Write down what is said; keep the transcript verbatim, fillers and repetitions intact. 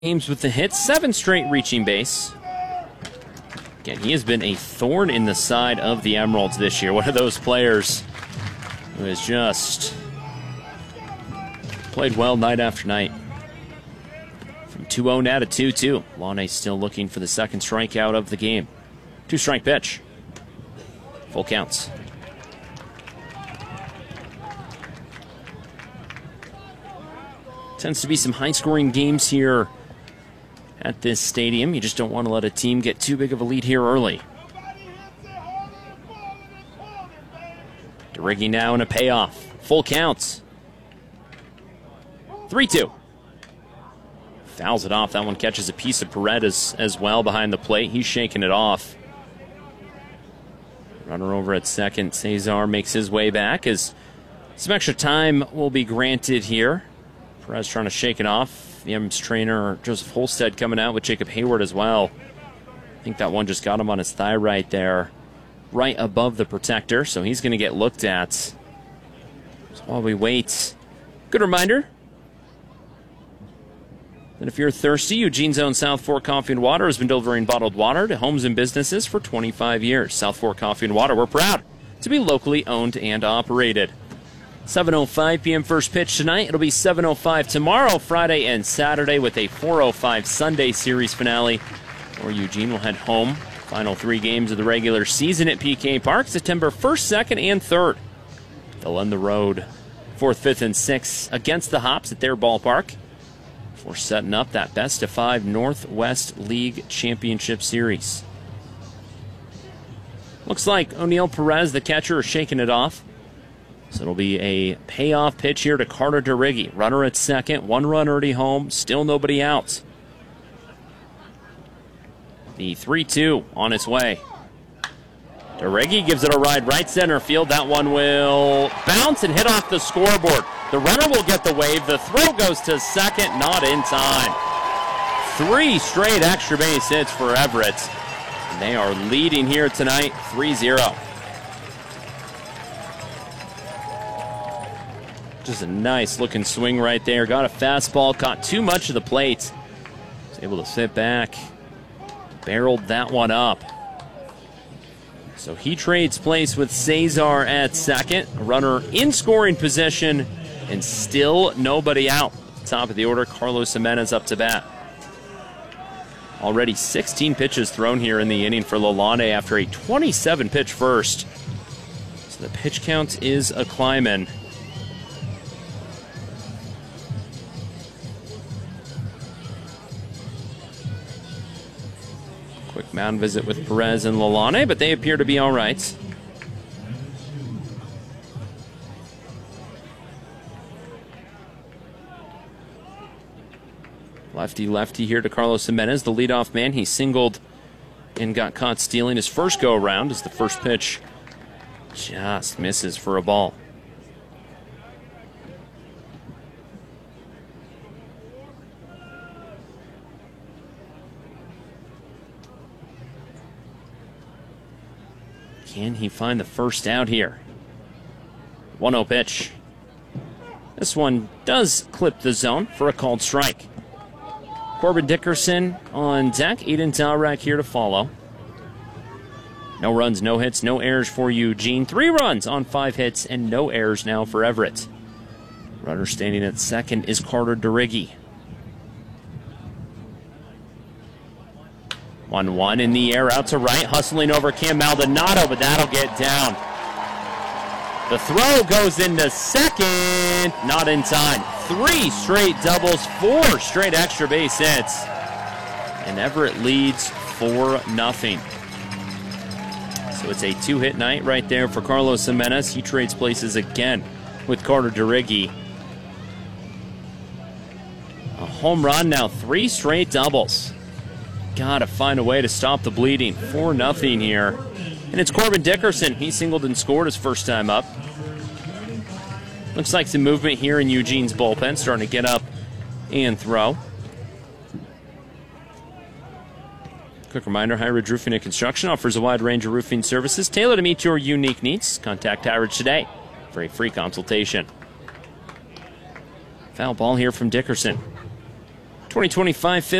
Games with the hit, seven straight reaching base. Again, he has been a thorn in the side of the Emeralds this year. One of those players who has just played well night after night. From two oh now to two two. Launay still looking for the second strikeout of the game. Two-strike pitch. Full counts. Tends to be some high-scoring games here at this stadium. You just don't want to let a team get too big of a lead here early. DeRiggi now in a payoff. Full counts. three two. Fouls it off. That one catches a piece of Perez as well behind the plate. He's shaking it off. Runner over at second. Cesar makes his way back as some extra time will be granted here. Perez trying to shake it off. The M's trainer, Joseph Holstead, coming out with Jacob Hayward as well. I think that one just got him on his thigh right there, right above the protector, so he's going to get looked at. So while we wait, good reminder that if you're thirsty, Eugene's own South Fork Coffee and Water has been delivering bottled water to homes and businesses for twenty-five years. South Fork Coffee and Water, we're proud to be locally owned and operated. seven oh five p m first pitch tonight. It'll be seven oh five tomorrow, Friday and Saturday, with a four oh five Sunday series finale, where Eugene will head home. Final three games of the regular season at P K Park, September first, second, and third. They'll end the road fourth, fifth, and sixth against the Hops at their ballpark for setting up that best of five Northwest League Championship Series. Looks like O'Neal Perez, the catcher, is shaking it off. So it'll be a payoff pitch here to Carter DeRiggi. Runner at second, one run already home, still nobody out. The three two on its way. DeRiggi gives it a ride right center field. That one will bounce and hit off the scoreboard. The runner will get the wave. The throw goes to second, not in time. Three straight extra base hits for Everett. And they are leading here tonight, three zero. Just a nice looking swing right there. Got a fastball, caught too much of the plate. Was able to sit back, barreled that one up. So he trades place with Cesar at second. A runner in scoring position, and still nobody out. Top of the order, Carlos Jimenez up to bat. Already sixteen pitches thrown here in the inning for Launay after a twenty-seven pitch first. So the pitch count is a climbing. Quick mound visit with Perez and Launay, but they appear to be all right. Lefty-lefty here to Carlos Jimenez, the leadoff man. He singled and got caught stealing his first go-around as the first pitch just misses for a ball. Can he find the first out here? one oh pitch. This one does clip the zone for a called strike. Corbin Dickerson on deck. Aiden Talrack here to follow. No runs, no hits, no errors for Eugene. Three runs on five hits and no errors now for Everett. Runner standing at second is Carter DeRiggi. one one in the air, out to right, hustling over Cam Maldonado, but that'll get down. The throw goes into second, not in time. Three straight doubles, four straight extra base hits. And Everett leads four nothing. So it's a two-hit night right there for Carlos Jimenez. He trades places again with Carter DeRiggi. A home run now, three straight doubles. Gotta find a way to stop the bleeding. four nothing here. And it's Corbin Dickerson. He singled and scored his first time up. Looks like some movement here in Eugene's bullpen, starting to get up and throw. Quick reminder, High Ridge Roofing and Construction offers a wide range of roofing services tailored to meet your unique needs. Contact High Ridge today for a free consultation. Foul ball here from Dickerson. twenty twenty-five